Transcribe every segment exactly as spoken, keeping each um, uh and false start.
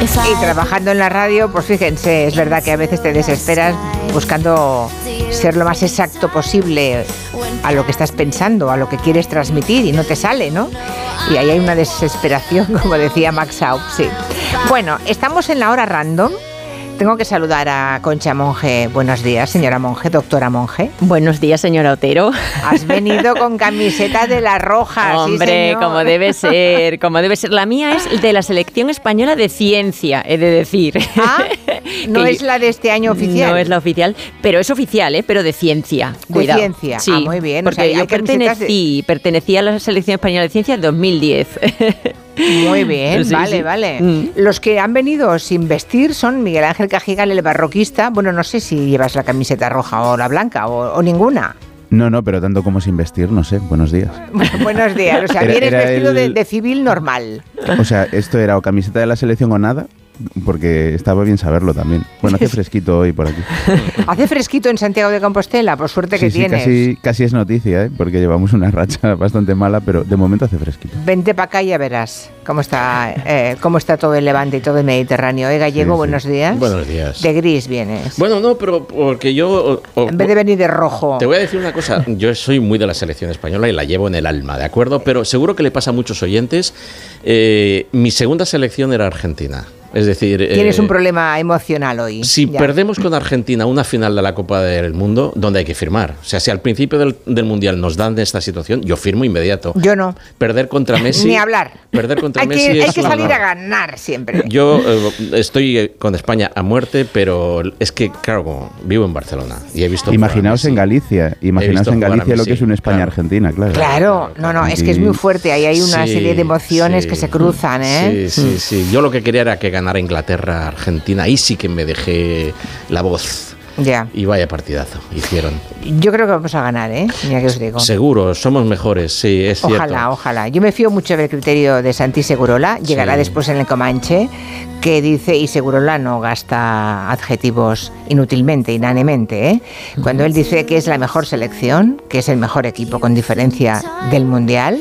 Y trabajando en la radio, pues fíjense, es verdad que a veces te desesperas buscando ser lo más exacto posible a lo que estás pensando, a lo que quieres transmitir y no te sale, ¿no? Y ahí hay una desesperación, como decía Max Schaub, sí. Bueno, estamos en la hora random. Tengo que saludar a Concha Monge. Buenos días, señora Monge, doctora Monge. Buenos días, señora Otero. Has venido con camiseta de la Roja. Hombre, sí, como debe ser, como debe ser. La mía es de la selección española de ciencia, he de decir. Ah, no es la de este año oficial. No es la oficial, pero es oficial, ¿eh? Pero de ciencia. De Cuidado. ciencia, sí, ah, muy bien. Porque o sea, yo pertenecí, de... pertenecía a la selección española de ciencia en dos mil diez. Muy bien, sí, vale, sí. vale. Mm. Los que han venido sin vestir son Miguel Ángel Cajigal, el barroquista. Bueno, no sé si llevas la camiseta roja o la blanca o, o ninguna. No, no, pero tanto como sin vestir, no sé. Buenos días. Bueno, buenos días. O sea, era, vienes era vestido el... de, de civil normal. O sea, esto era o camiseta de la selección o nada. Porque estaba bien saberlo también. Bueno, hace fresquito hoy por aquí. ¿Hace fresquito en Santiago de Compostela? Por suerte que sí, sí, tienes. Casi, casi es noticia, ¿eh? Porque llevamos una racha bastante mala, pero de momento hace fresquito. Vente para acá y ya verás cómo está, eh, cómo está todo el Levante y todo el Mediterráneo. ¿Eh, Gallego? Sí, sí. Buenos días. Buenos días. De gris vienes. Bueno, no, pero porque yo... O, o, en vez de venir de rojo. Te voy a decir una cosa. Yo soy muy de la selección española y la llevo en el alma, ¿de acuerdo? Pero seguro que le pasa a muchos oyentes. Eh, mi segunda selección era Argentina. Es decir... Tienes eh, un problema emocional hoy. Si ya. perdemos con Argentina una final de la Copa del Mundo, ¿dónde hay que firmar? O sea, si al principio del, del Mundial nos dan esta situación, yo firmo inmediato. Yo no. Perder contra Messi... Ni hablar. Perder contra hay Messi que, es Hay que una... salir a ganar siempre. Yo eh, estoy con España a muerte, pero es que, claro, como vivo en Barcelona y he visto... Imaginaos en Galicia. Imaginaos en Galicia lo que es una España-Argentina, claro. Claro, no, no, es que es muy fuerte. Ahí hay una sí, serie de emociones sí, que se cruzan, ¿eh? Sí, sí, sí. Yo lo que quería era que ganara Inglaterra, Argentina, ahí sí que me dejé la voz. Ya. Y vaya partidazo hicieron. Yo creo que vamos a ganar, ¿eh? Mira que os digo. Seguro, somos mejores, sí, es cierto. Ojalá, ojalá. Yo me fío mucho del criterio de Santi Segurola. Llegará sí. después en el Comanche, que dice, y Segurola no gasta adjetivos inútilmente, inanemente, ¿eh? Cuando él dice que es la mejor selección, que es el mejor equipo con diferencia del Mundial,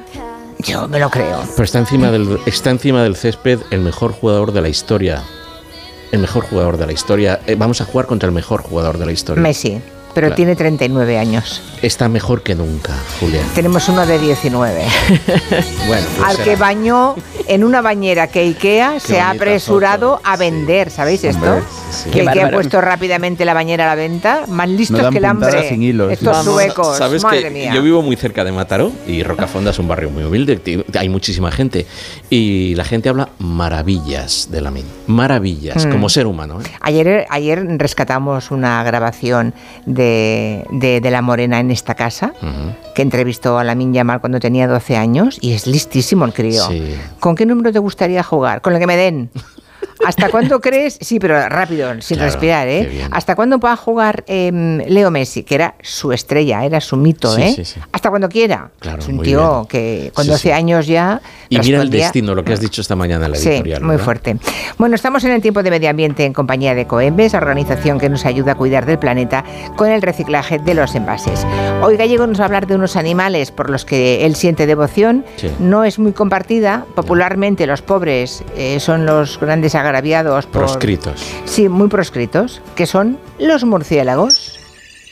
yo me lo creo. Pero está encima del, está encima del césped el mejor jugador de la historia. El mejor jugador de la historia. Eh, vamos a jugar contra el mejor jugador de la historia. Messi, pero claro. Tiene treinta y nueve años. Está mejor que nunca, Julia. Tenemos uno de diecinueve. Bueno, pues al será. que bañó en una bañera que IKEA Qué se ha apresurado foto. a vender. Sí. ¿Sabéis esto? Hombre, sí. Que IKEA ha puesto rápidamente la bañera a la venta. Más listos no que el hambre. Sin hilos, Estos sí. suecos. ¿Sabes Madre que mía. Yo vivo muy cerca de Mataró y Rocafonda es un barrio muy humilde. Hay muchísima gente. Y la gente habla maravillas de Lamine. Maravillas, mm. como ser humano. ¿eh? Ayer, ayer rescatamos una grabación de, de, de La Morena en esta casa, uh-huh. que entrevistó a Lamine Yamal cuando tenía doce años, y es listísimo el crío. Sí. ¿Con qué número te gustaría jugar? Con el que me den. ¿Hasta cuándo crees? Sí, pero rápido, sin claro, respirar, ¿eh? ¿Hasta cuándo va a jugar eh, Leo Messi? Que era su estrella, era su mito, sí, ¿eh? Sí, sí. Hasta cuando quiera. Claro, es un tío bien. que con sí, doce sí. años ya Y respondía... mira el destino, lo que has dicho esta mañana en la editorial. Sí, muy ¿verdad? fuerte. Bueno, estamos en el tiempo de medio ambiente en compañía de Coembes, organización que nos ayuda a cuidar del planeta con el reciclaje de los envases. Hoy Gallego nos va a hablar de unos animales por los que él siente devoción. Sí. No es muy compartida. Popularmente los pobres eh, son los grandes agraviados por... Proscritos. Sí, muy proscritos, que son los murciélagos.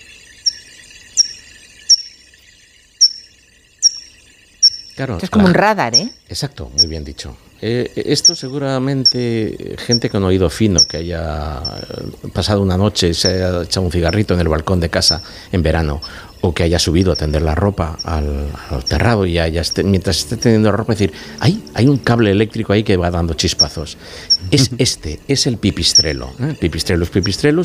Claro, esto es como la... un radar, ¿eh? Exacto, muy bien dicho. Eh, esto seguramente gente con oído fino que haya pasado una noche y se haya echado un cigarrito en el balcón de casa en verano, o que haya subido a tender la ropa al, al terrado y haya esté, mientras esté tendiendo la ropa decir, ¡ay! Hay un cable eléctrico ahí que va dando chispazos. Es este, es el pipistrelo. ¿eh? Pipistrellus pipistrellus